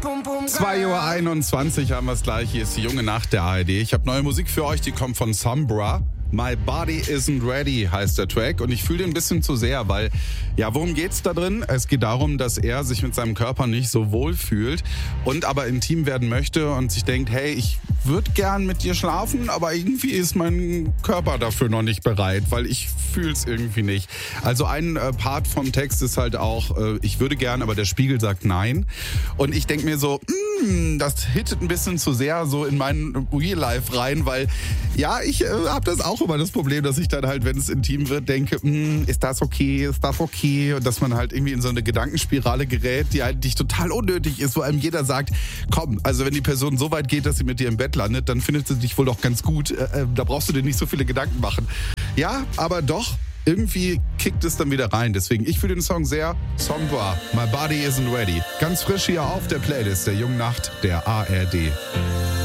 2:21 Uhr haben wir es gleich. Hier ist die junge Nacht der ARD. Ich habe neue Musik für euch, die kommt von Sombra. My Body Isn't Ready heißt der Track und ich fühle den ein bisschen zu sehr, weil, ja, worum geht's da drin? Es geht darum, dass er sich mit seinem Körper nicht so wohl fühlt und aber intim werden möchte und sich denkt, hey, ich würde gern mit dir schlafen, aber irgendwie ist mein Körper dafür noch nicht bereit, weil ich fühle es irgendwie nicht. Also ein Part vom Text ist halt auch, ich würde gern, aber der Spiegel sagt nein. Und ich denke mir so, das hittet ein bisschen zu sehr so in meinen Real Life rein, weil ja, ich habe das auch immer das Problem, dass ich dann halt, wenn es intim wird, denke, ist das okay? Und dass man halt irgendwie in so eine Gedankenspirale gerät, die eigentlich total unnötig ist, wo einem jeder sagt, komm, also wenn die Person so weit geht, dass sie mit dir im Bett landet, dann findet sie dich wohl doch ganz gut. Da brauchst du dir nicht so viele Gedanken machen. Ja, aber doch, irgendwie kickt es dann wieder rein. Deswegen, ich fühle den Song sehr. Sombra, My Body Isn't Ready. Ganz frisch hier auf der Playlist der jungen Nacht der ARD.